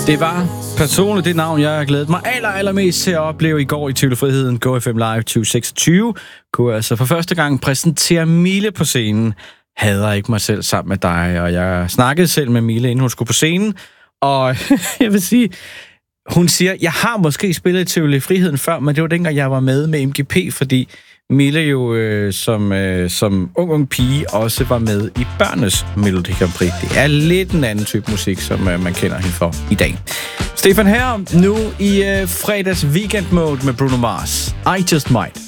Det var personligt det navn, jeg glædede mig allermest til at opleve i går i Tivoli Friheden. GoFM Live 2026 kunne altså for første gang præsentere Mille på scenen. Hader ikke mig selv sammen med dig, og jeg snakkede selv med Mille, inden hun skulle på scenen. Og jeg vil sige, hun siger, jeg har måske spillet i Tivoli Friheden før, men det var dengang, jeg var med MGP, fordi Mille jo som ung pige også var med i børnenes Melodi Grand Prix. Det er lidt en anden type musik, som man kender hende for i dag. Stefan her, nu i fredags weekend mode med Bruno Mars. I Just Might.